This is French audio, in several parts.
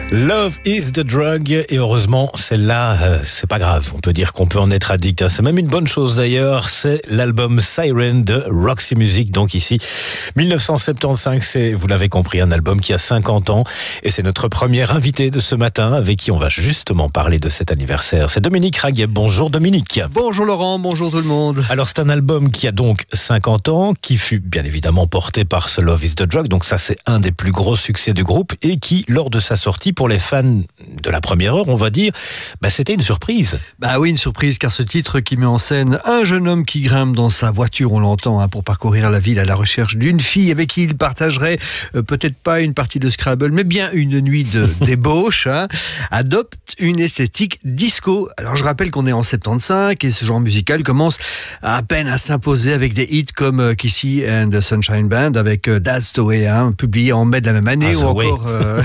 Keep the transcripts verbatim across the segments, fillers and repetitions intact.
Love is the drug, et heureusement celle-là, euh, c'est pas grave, on peut dire qu'on peut en être addict, c'est même une bonne chose d'ailleurs. C'est l'album Siren de Roxy Music, donc ici dix-neuf cent soixante-quinze, c'est, vous l'avez compris, un album qui a cinquante ans, et c'est notre premier invité de ce matin avec qui on va justement parler de cet anniversaire. C'est Dominique Raguet. Bonjour Dominique. Bonjour Laurent, bonjour tout le monde. Alors c'est un album qui a donc cinquante ans, qui fut bien évidemment porté par ce Love is the drug, donc ça c'est un des plus gros succès du groupe, et qui lors de sa sortie, pour les fans de la première heure, on va dire, bah, c'était une surprise. Bah oui, une surprise, car ce titre qui met en scène un jeune homme qui grimpe dans sa voiture, on l'entend, hein, pour parcourir la ville à la recherche d'une fille avec qui il partagerait euh, peut-être pas une partie de Scrabble, mais bien une nuit de débauche, hein, adopte une esthétique disco. Alors je rappelle qu'on est en soixante-quinze et ce genre musical commence à peine à s'imposer avec des hits comme euh, Kissy and the Sunshine Band avec euh, That's the Way, hein, publié en mai de la même année, ah, ou encore euh,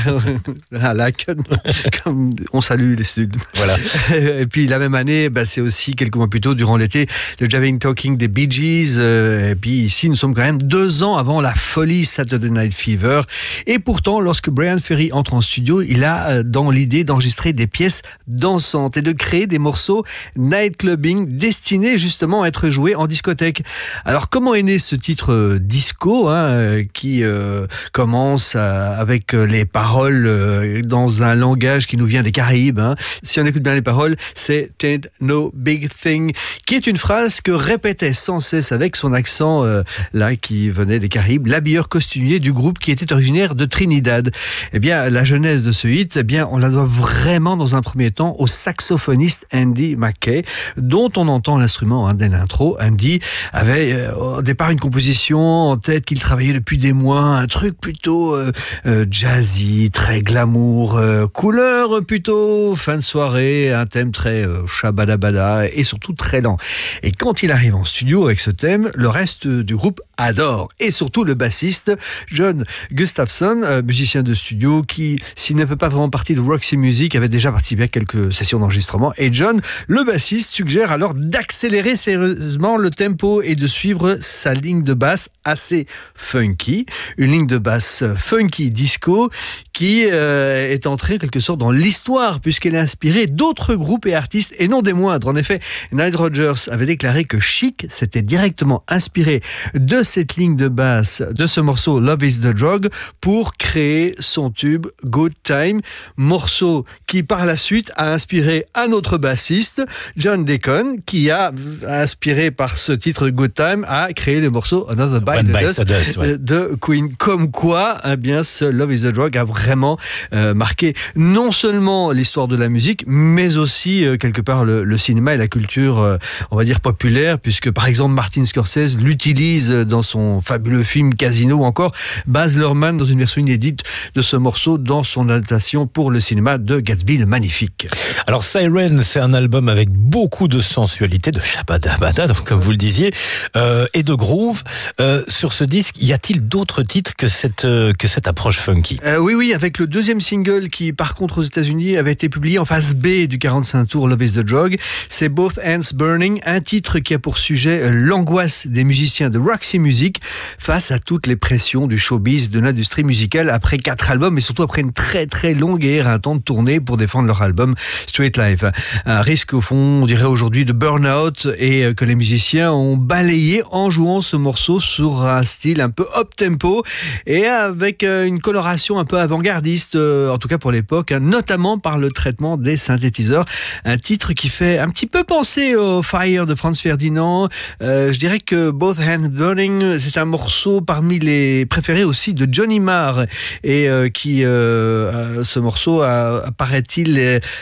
à la comme on salue les studs. Voilà. Et puis la même année, bah, c'est aussi quelques mois plus tôt, durant l'été, le Jabbing Talking des Bee Gees. Euh, et puis ici, nous sommes quand même deux ans avant la folie Saturday Night Fever. Et pourtant, lorsque Bryan Ferry entre en studio, il a euh, dans l'idée d'enregistrer des pièces dansantes et de créer des morceaux nightclubbing destinés justement à être joués en discothèque. Alors comment est né ce titre euh, disco, hein, euh, qui euh, commence euh, avec euh, les paroles euh, dans un langage qui nous vient des Caraïbes, hein. Si on écoute bien les paroles, c'est "Tain't no big thing", qui est une phrase que répétait sans cesse avec son accent euh, là qui venait des Caraïbes, l'habilleur costumier du groupe qui était originaire de Trinidad. Eh bien, la genèse de ce hit, eh bien, on la doit vraiment dans un premier temps au saxophoniste Andy Mackay, dont on entend l'instrument, hein, dès l'intro. Andy avait euh, au départ une composition en tête qu'il travaillait depuis des mois, un truc plutôt euh, euh, jazzy, très glamour, euh, couleur plutôt fin de soirée, un thème très euh, shabadabada et surtout très lent. Et quand il arrive en studio avec ce thème, le reste du groupe adore, et surtout le bassiste John Gustafson, euh, musicien de studio qui, s'il ne fait pas vraiment partie de Roxy Music, avait déjà participé à quelques sessions d'enregistrement. Et John, le bassiste, suggère alors d'accélérer sérieusement le tempo et de suivre sa ligne de basse assez funky, une ligne de basse funky disco qui euh, est entrée en quelque sorte dans l'histoire puisqu'elle est inspirée d'autres groupes et artistes et non des moindres. En effet, Nile Rodgers avait déclaré que Chic s'était directement inspiré de cette ligne de basse de ce morceau Love is the drug pour créer son tube Good Time, morceau qui par la suite a inspiré un autre bassiste, John Deacon, qui a inspiré par ce titre Good Time a créé le morceau Another Bite the Dust, Dust ouais. de Queen. Comme quoi, eh bien, ce Love is the drug a vraiment euh, marqué non seulement l'histoire de la musique, mais aussi euh, quelque part le, le cinéma et la culture, euh, on va dire populaire, puisque par exemple Martin Scorsese l'utilise dans son fabuleux film Casino, ou encore Baz Luhrmann dans une version inédite de ce morceau dans son adaptation pour le cinéma de Gatsby le Magnifique. Alors Siren, c'est un album avec beaucoup de sensualité, de shabadabada, donc comme vous le disiez, euh, et de groove. Euh, sur ce disque, y a-t-il d'autres titres que cette euh, que cette approche funky? euh, Oui, oui, avec le deuxième single qui, par contre, aux États-Unis avait été publié en face B du quarante-cinq tours Love is the drug, c'est Both Hands Burning, un titre qui a pour sujet l'angoisse des musiciens de Roxy Music face à toutes les pressions du showbiz, de l'industrie musicale, après quatre albums et surtout après une très très longue et éreintante tournée pour défendre leur album Street Life. Un risque au fond, on dirait aujourd'hui, de burn-out, et que les musiciens ont balayé en jouant ce morceau sur un style un peu up-tempo et avec une coloration un peu avant-gardiste, en tout cas pour l'époque, notamment par le traitement des synthétiseurs. Un titre qui fait un petit peu penser au Fire de Franz Ferdinand. Euh, je dirais que Both Hands Burning, c'est un morceau parmi les préférés aussi de Johnny Marr, et euh, qui, euh, ce morceau a, paraît-il,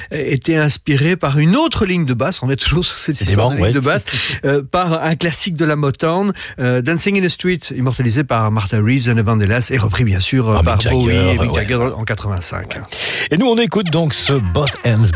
été inspiré par une autre ligne de basse. On est toujours sur cette histoire de ligne ouais. de basse, euh, par un classique de la Motown, euh, Dancing in the Street, immortalisé par Martha Reeves et Vandellas, et repris bien sûr ah, par Bowie et Mick Jagger ouais. en quatre-vingt-cinq. Ouais. Et nous on écoute donc ce Both Hands